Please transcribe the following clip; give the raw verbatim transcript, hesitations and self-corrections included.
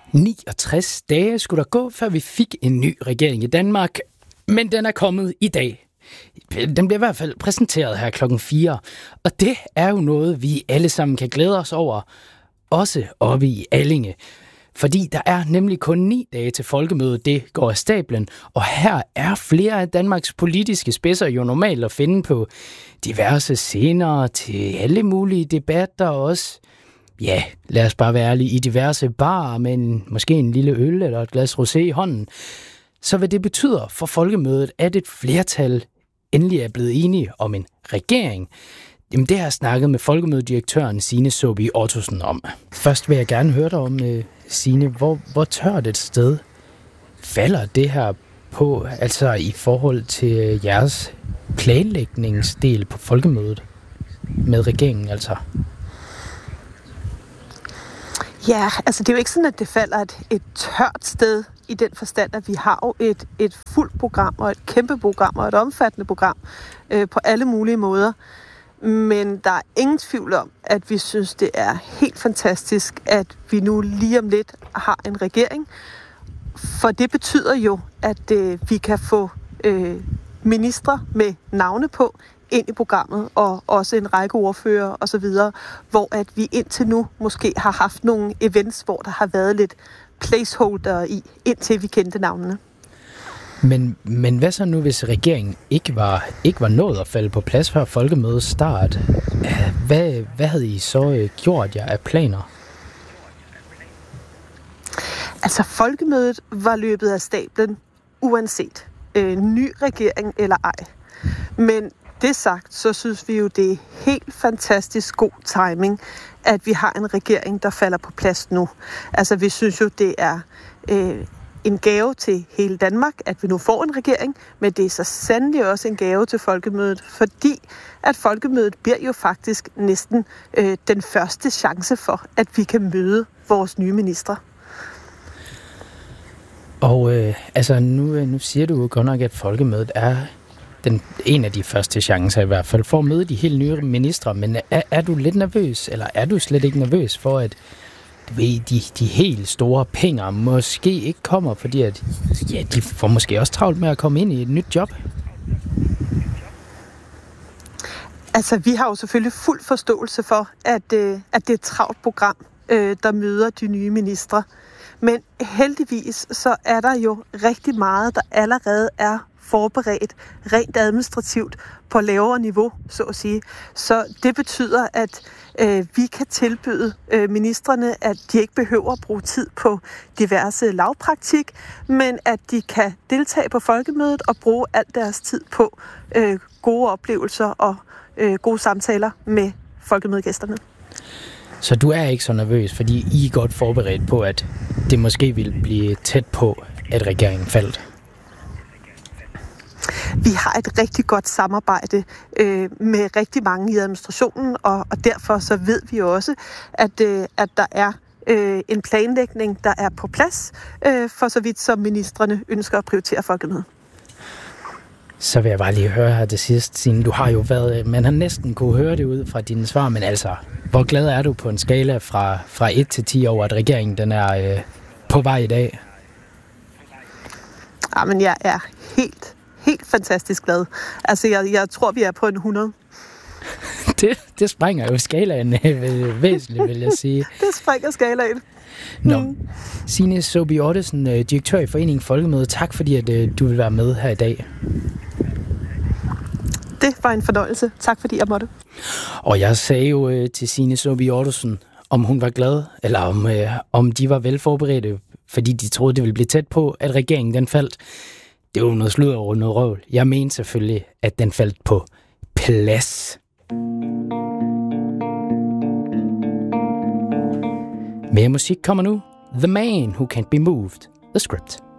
niogtres dage skulle der gå, før vi fik en ny regering i Danmark, men den er kommet i dag. Den bliver i hvert fald præsenteret her klokken fire, og det er jo noget, vi alle sammen kan glæde os over, også oppe i Allinge. Fordi der er nemlig kun ni dage til folkemødet, det går af stablen, og her er flere af Danmarks politiske spidser jo normalt at finde på diverse scener til alle mulige debatter også. Ja, lad os bare være ærlige, i diverse barer med en, måske en lille øl eller et glas rosé i hånden. Så hvad det betyder for folkemødet, at et flertal endelig er blevet enige om en regering, jamen det har jeg snakket med folkemødedirektøren Signe Saabye Ottosen om. Først vil jeg gerne høre dig om, uh, Signe, hvor, hvor tørt et sted falder det her på, altså i forhold til jeres planlægningsdel på folkemødet med regeringen, altså? Ja, altså det er jo ikke sådan, at det falder et, et tørt sted i den forstand, at vi har jo et, et fuldt program og et kæmpe program og et omfattende program øh, på alle mulige måder. Men der er ingen tvivl om, at vi synes, det er helt fantastisk, at vi nu lige om lidt har en regering. For det betyder jo, at øh, vi kan få øh, ministre med navne på ind i programmet, og også en række ordfører og så videre, hvor at vi indtil nu måske har haft nogle events, hvor der har været lidt placeholder i, indtil vi kendte navnene. Men, men hvad så nu, hvis regeringen ikke var, ikke var nået at falde på plads før folkemødets start? Hvad, hvad havde I så gjort jer af planer? Altså, folkemødet var løbet af stablen uanset øh, ny regering eller ej. Men det sagt, så synes vi jo, det er helt fantastisk god timing, at vi har en regering, der falder på plads nu. Altså, vi synes jo, det er øh, en gave til hele Danmark, at vi nu får en regering, men det er så sandelig også en gave til folkemødet, fordi at folkemødet bliver jo faktisk næsten øh, den første chance for, at vi kan møde vores nye ministre. Og øh, altså, nu, nu siger du jo godt nok, at folkemødet er den, en af de første chancer i hvert fald for at møde de helt nye ministre, men er, er du lidt nervøs, eller er du slet ikke nervøs for, at du ved, de, de helt store penge måske ikke kommer, fordi at, ja, de får måske også travlt med at komme ind i et nyt job? Altså, vi har jo selvfølgelig fuld forståelse for, at, øh, at det er et travlt program, øh, der møder de nye ministre. Men heldigvis så er der jo rigtig meget, der allerede er forberedt rent administrativt på lavere niveau, så at sige. Så det betyder, at øh, vi kan tilbyde øh, ministrene, at de ikke behøver at bruge tid på diverse lavpraktik, men at de kan deltage på folkemødet og bruge al deres tid på øh, gode oplevelser og øh, gode samtaler med folkemødegæsterne. Så du er ikke så nervøs, fordi I er godt forberedt på, at det måske vil blive tæt på, at regeringen faldt? Vi har et rigtig godt samarbejde øh, med rigtig mange i administrationen, og, og derfor så ved vi også, at, øh, at der er øh, en planlægning, der er på plads, øh, for så vidt som ministrene ønsker at prioritere folkemødet. Så vil jeg bare lige høre her til sidst, Signe, du har jo været, man har næsten kunne høre det ud fra dine svar, men altså, hvor glad er du på en skala fra, fra et til ti over, at regeringen den er øh, på vej i dag? Jamen, jeg er helt, helt fantastisk glad. Altså, jeg, jeg tror, vi er på en hundrede. det, det springer jo skalaen væsentligt, vil jeg sige. Det springer skalaen. Nå, mm. Signe Saabye Ottosen, direktør i Foreningen Folkemødet. Tak fordi, at du vil være med her i dag. Det var en fornøjelse. Tak fordi jeg måtte. Og jeg sagde jo øh, til Signe Saabye Ottosen, om hun var glad, eller om, øh, om de var velforberedte, fordi de troede, det ville blive tæt på, at regeringen den faldt. Det var jo noget sludder over noget røvl. Jeg mener selvfølgelig, at den faldt på plads. Mere musik kommer nu. The Man Who Can't Be Moved. The Script.